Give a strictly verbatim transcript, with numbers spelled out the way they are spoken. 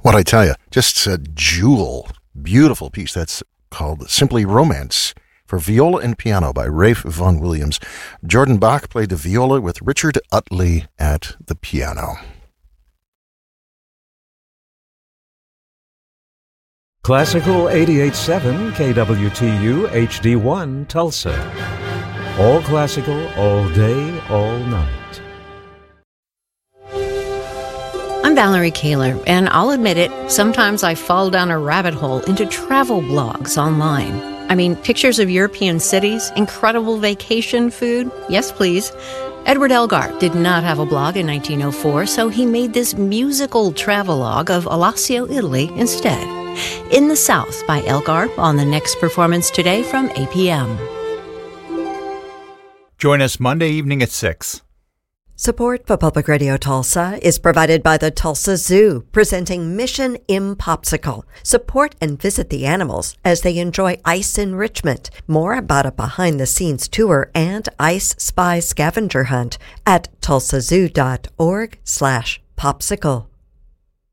What I tell you, just a jewel. Beautiful piece. That's called Simply Romance for viola and piano by Rafe Vaughan Williams. Jordan Bach played the viola with Richard Utley at the piano. Classical eighty-eight point seven K W T U H D one Tulsa. All classical, all day, all night. I'm Valerie Kaler, and I'll admit it, sometimes I fall down a rabbit hole into travel blogs online. I mean, pictures of European cities, incredible vacation food. Yes, please. Edward Elgar did not have a blog in nineteen oh four, so he made this musical travelogue of Alassio, Italy instead. In the South by Elgar on the next performance today from eight p.m. Join us Monday evening at six. Support for Public Radio Tulsa is provided by the Tulsa Zoo, presenting Mission Impopsicle. Support and visit the animals as they enjoy ice enrichment. More about a behind-the-scenes tour and Ice Spy scavenger hunt at tulsazoo.org slash popsicle.